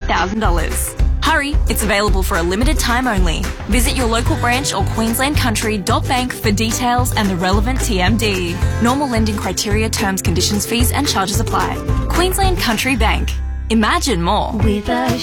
$50,000. Hurry, it's available for a limited time only. Visit your local branch or queenslandcountry.bank for details and the relevant TMD. Normal lending criteria, terms, conditions, fees and charges apply. Queensland Country Bank. Imagine more. With a